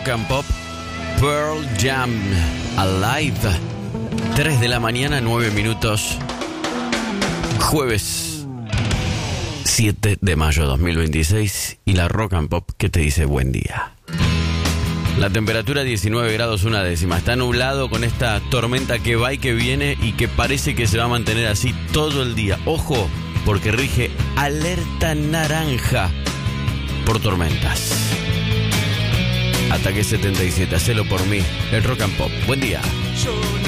Rock and Pop, Pearl Jam, Alive. 3 de la mañana, 9 minutos. Jueves 7 de mayo de 2026. Y la Rock and Pop que te dice buen día. La temperatura 19 grados una décima. Está nublado con esta tormenta que va y que viene y que parece que se va a mantener así todo el día. Ojo, porque rige alerta naranja por tormentas. Ataque 77, hacelo por mí. El Rock and Pop. Buen día.